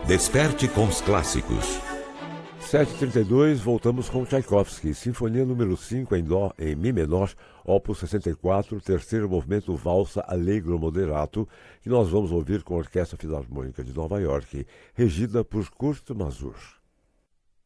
Desperte com os clássicos. 7h32, voltamos com Tchaikovsky, Sinfonia número 5 em Dó, em Mi menor, Opus 64, terceiro movimento Valsa Allegro Moderato, que nós vamos ouvir com a Orquestra Filarmônica de Nova York, regida por Kurt Masur.